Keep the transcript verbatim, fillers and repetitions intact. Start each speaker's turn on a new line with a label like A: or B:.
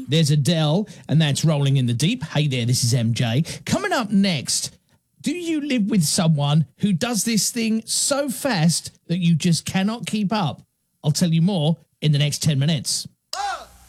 A: There's Adele, and that's Rolling in the Deep. Hey there, this is M J. Coming up next, do you live with someone who does this thing so fast that you just cannot keep up? I'll tell you more in the next ten minutes.